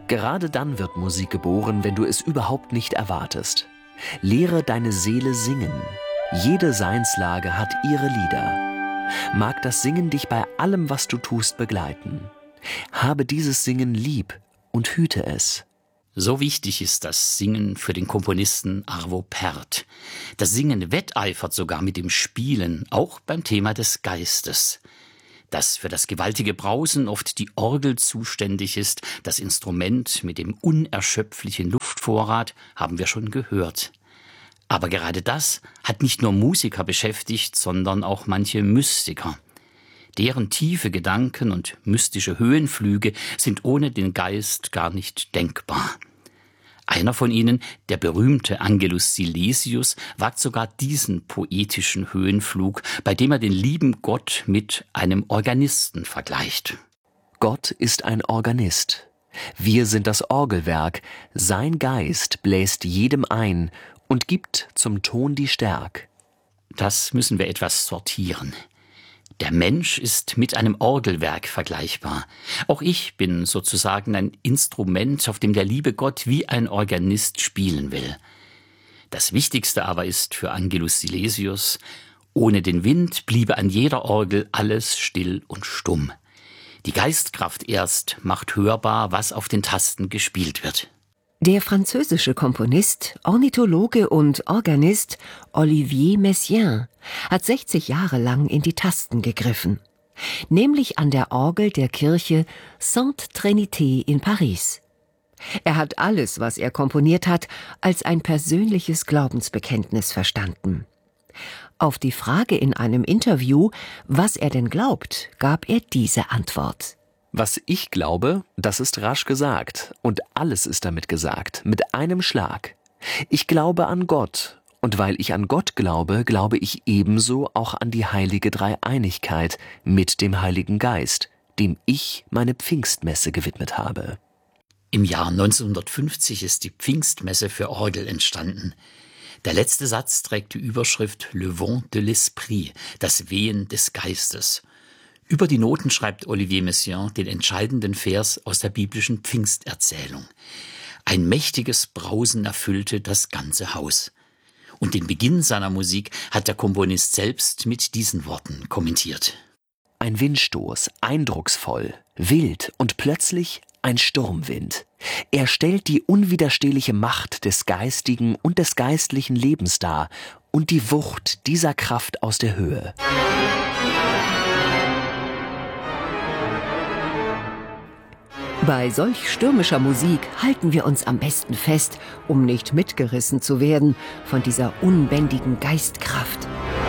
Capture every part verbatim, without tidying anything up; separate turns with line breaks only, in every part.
Gerade dann wird Musik geboren, wenn du es überhaupt nicht erwartest. Lehre deine Seele singen. Jede Seinslage hat ihre Lieder. Mag das Singen dich bei allem, was du tust, begleiten. Habe dieses Singen lieb und hüte es.
So wichtig ist das Singen für den Komponisten Arvo Pärt. Das Singen wetteifert sogar mit dem Spielen, auch beim Thema des Geistes. Dass für das gewaltige Brausen oft die Orgel zuständig ist, das Instrument mit dem unerschöpflichen Luftvorrat, haben wir schon gehört. Aber gerade das hat nicht nur Musiker beschäftigt, sondern auch manche Mystiker. Deren tiefe Gedanken und mystische Höhenflüge sind ohne den Geist gar nicht denkbar. Einer von ihnen, der berühmte Angelus Silesius, wagt sogar diesen poetischen Höhenflug, bei dem er den lieben Gott mit einem Organisten vergleicht.
Gott ist ein Organist. Wir sind das Orgelwerk. Sein Geist bläst jedem ein und gibt zum Ton die Stärk.
Das müssen wir etwas sortieren. Der Mensch ist mit einem Orgelwerk vergleichbar. Auch ich bin sozusagen ein Instrument, auf dem der liebe Gott wie ein Organist spielen will. Das Wichtigste aber ist für Angelus Silesius: Ohne den Wind bliebe an jeder Orgel alles still und stumm. Die Geistkraft erst macht hörbar, was auf den Tasten gespielt wird.
Der französische Komponist, Ornithologe und Organist Olivier Messiaen hat sechzig Jahre lang in die Tasten gegriffen, nämlich an der Orgel der Kirche Sainte Trinité in Paris. Er hat alles, was er komponiert hat, als ein persönliches Glaubensbekenntnis verstanden. Auf die Frage in einem Interview, was er denn glaubt, gab er diese Antwort:
Was ich glaube, das ist rasch gesagt, und alles ist damit gesagt, mit einem Schlag. Ich glaube an Gott, und weil ich an Gott glaube, glaube ich ebenso auch an die heilige Dreieinigkeit mit dem Heiligen Geist, dem ich meine Pfingstmesse gewidmet habe.
Im Jahr neunzehnhundertfünfzig ist die Pfingstmesse für Orgel entstanden. Der letzte Satz trägt die Überschrift Le Vent de l'Esprit, das Wehen des Geistes. Über die Noten schreibt Olivier Messiaen den entscheidenden Vers aus der biblischen Pfingsterzählung. Ein mächtiges Brausen erfüllte das ganze Haus. Und den Beginn seiner Musik hat der Komponist selbst mit diesen Worten kommentiert.
Ein Windstoß, eindrucksvoll, wild und plötzlich ein Sturmwind. Er stellt die unwiderstehliche Macht des geistigen und des geistlichen Lebens dar und die Wucht dieser Kraft aus der Höhe.
Bei solch stürmischer Musik halten wir uns am besten fest, um nicht mitgerissen zu werden von dieser unbändigen Geistkraft.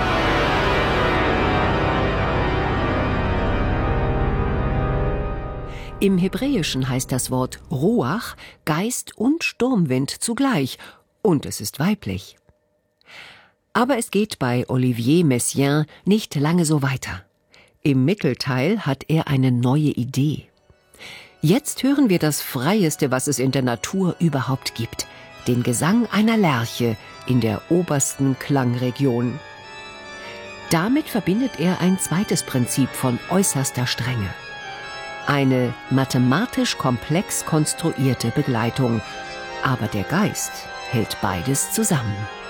Im Hebräischen heißt das Wort Ruach Geist und Sturmwind zugleich, und es ist weiblich. Aber es geht bei Olivier Messiaen nicht lange so weiter. Im Mittelteil hat er eine neue Idee. Jetzt hören wir das Freieste, was es in der Natur überhaupt gibt: den Gesang einer Lerche in der obersten Klangregion. Damit verbindet er ein zweites Prinzip von äußerster Strenge: eine mathematisch komplex konstruierte Begleitung. Aber der Geist hält beides zusammen.